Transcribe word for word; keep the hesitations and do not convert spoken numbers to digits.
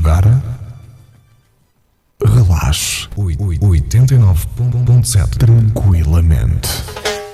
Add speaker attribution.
Speaker 1: agora relaxe. oitenta e nove ponto sete tranquilamente.